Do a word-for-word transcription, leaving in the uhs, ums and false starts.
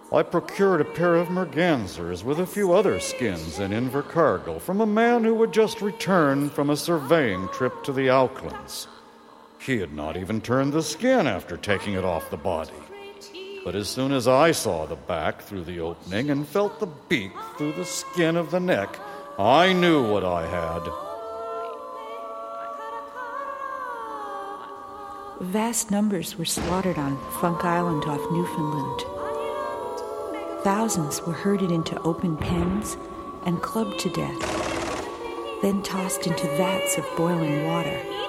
I procured a pair of mergansers with a few other skins in Invercargill from a man who had just returned from a surveying trip to the Aucklands. He had not even turned the skin after taking it off the body. But as soon as I saw the back through the opening and felt the beak through the skin of the neck, I knew what I had. Vast numbers were slaughtered on Funk Island off Newfoundland. Thousands were herded into open pens and clubbed to death, then tossed into vats of boiling water.